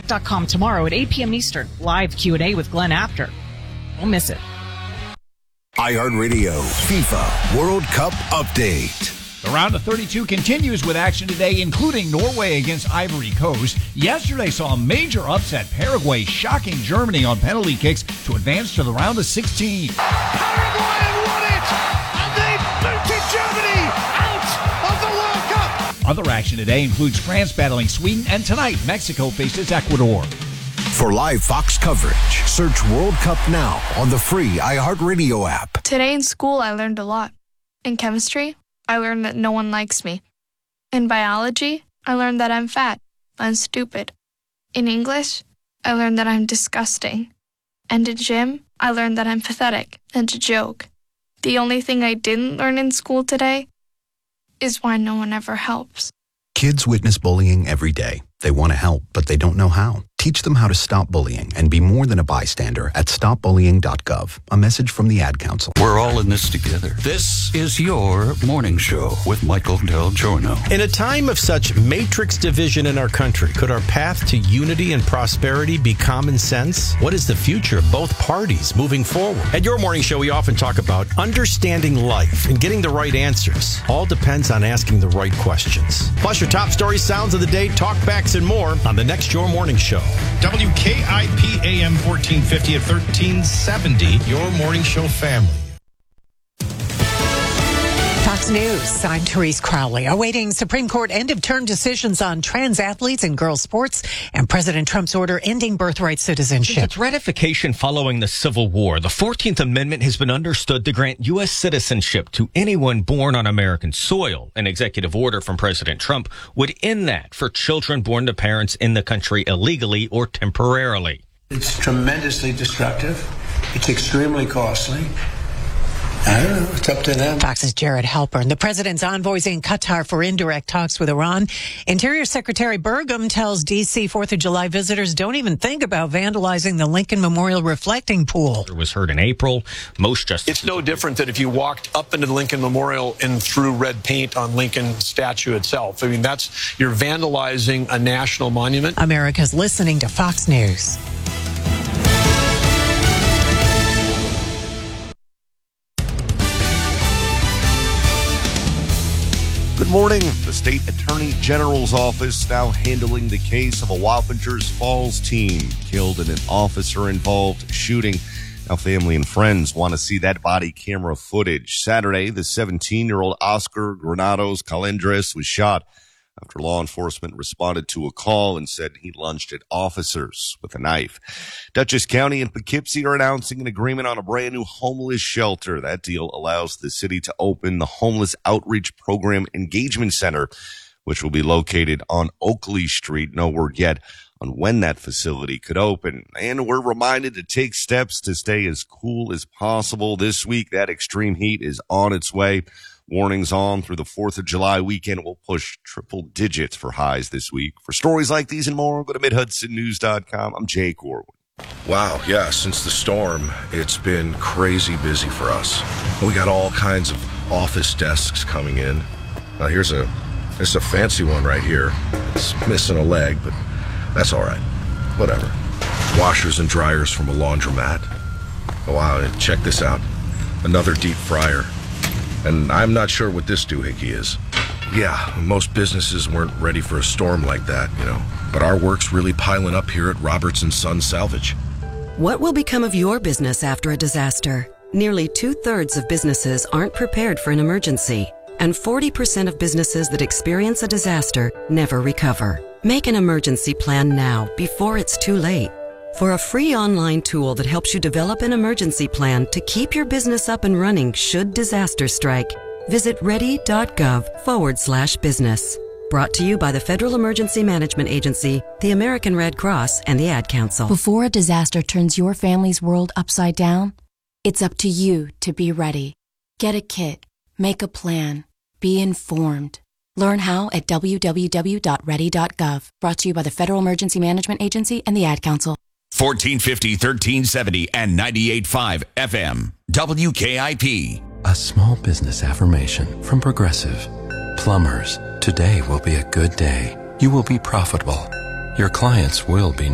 Check.com tomorrow at 8 p.m. Eastern. Live Q&A with Glenn after. Don't miss it. iHeartRadio FIFA World Cup Update. The round of 32 continues with action today, including Norway against Ivory Coast. Yesterday saw a major upset. Paraguay shocking Germany on penalty kicks to advance to the round of 16. Paraguay won it! And they've booted Germany out of the World Cup! Other action today includes France battling Sweden, and tonight Mexico faces Ecuador. For live Fox coverage, search World Cup now on the free iHeartRadio app. Today in school, I learned a lot. In chemistry, I learned that no one likes me. In biology, I learned that I'm fat and stupid. In English, I learned that I'm disgusting. And in gym, I learned that I'm pathetic and a joke. The only thing I didn't learn in school today is why no one ever helps. Kids witness bullying every day. They want to help, but they don't know how. Teach them how to stop bullying and be more than a bystander at stopbullying.gov. A message from the Ad Council. We're all in this together. This is your morning show with Michael Del Giorno. In a time of such matrix division in our country, could our path to unity and prosperity be common sense? What is the future of both parties moving forward? At your morning show, we often talk about understanding life and getting the right answers. All depends on asking the right questions. Plus your top stories, sounds of the day, talkbacks, and more on the next Your Morning Show. WKIP AM 1450 at 1370, your morning show family. Fox News, I'm Therese Crowley. Awaiting Supreme Court end-of-term decisions on trans athletes and girls' sports and President Trump's order ending birthright citizenship. Its ratification following the Civil War, the 14th Amendment has been understood to grant U.S. citizenship to anyone born on American soil. An executive order from President Trump would end that for children born to parents in the country illegally or temporarily. It's tremendously destructive. It's extremely costly. I don't know. It's up to them. Fox's Jared Halpern. The president's envoys in Qatar for indirect talks with Iran. Interior Secretary Burgum tells D.C. 4th of July visitors don't even think about vandalizing the Lincoln Memorial reflecting pool. It was heard in April. Most justices... It's no different than if you walked up into the Lincoln Memorial and threw red paint on Lincoln's statue itself. I mean, you're vandalizing a national monument. America's listening to Fox News. Good morning. The State Attorney General's office now handling the case of a Wappingers Falls teen killed in an officer-involved shooting. Now family and friends want to see that body camera footage. Saturday, the 17-year-old Oscar Granados Calendres was shot after law enforcement responded to a call and said he lunged at officers with a knife. Dutchess County and Poughkeepsie are announcing an agreement on a brand new homeless shelter. That deal allows the city to open the Homeless Outreach Program Engagement Center, which will be located on Oakley Street. No word yet on when that facility could open. And we're reminded to take steps to stay as cool as possible. This week, that extreme heat is on its way. Warnings on through the 4th of July weekend will push triple digits for highs this week. For stories like these and more, go to MidHudsonNews.com. I'm Jay Corwin. Wow, yeah, since the storm, it's been crazy busy for us. We got all kinds of office desks coming in. Now here's a fancy one right here. It's missing a leg, but that's all right. Whatever. Washers and dryers from a laundromat. Oh, wow, and check this out. Another deep fryer. And I'm not sure what this doohickey is. Yeah, most businesses weren't ready for a storm like that, But our work's really piling up here at Roberts & Sons Salvage. What will become of your business after a disaster? Nearly 2/3 of businesses aren't prepared for an emergency. And 40% of businesses that experience a disaster never recover. Make an emergency plan now, before it's too late. For a free online tool that helps you develop an emergency plan to keep your business up and running should disaster strike, visit ready.gov/business. Brought to you by the Federal Emergency Management Agency, the American Red Cross, and the Ad Council. Before a disaster turns your family's world upside down, it's up to you to be ready. Get a kit, make a plan, be informed. Learn how at www.ready.gov. Brought to you by the Federal Emergency Management Agency and the Ad Council. 1450, 1370, and 98.5 FM. WKIP. A small business affirmation from Progressive. Plumbers, today will be a good day. You will be profitable. Your clients will be